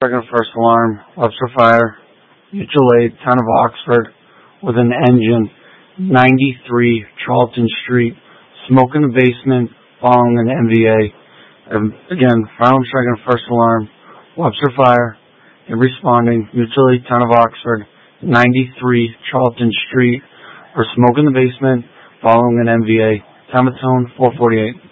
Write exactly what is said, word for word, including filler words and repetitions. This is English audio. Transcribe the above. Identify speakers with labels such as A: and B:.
A: Second first alarm, Webster Fire, mutual aid, town of Oxford, with an engine, ninety-three Charlton Street, smoke in the basement, following an M V A. And again, final second first alarm, Webster Fire, and responding, mutual aid, town of Oxford, ninety-three Charlton Street, for smoke in the basement, following an M V A. Time of tone, four forty-eight.